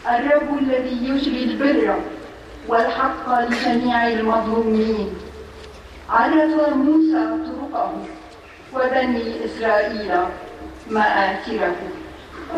الرب الذي يجري البر والحق لجميع المظلومين. عرف موسى طرقه وبني إسرائيل مآثره.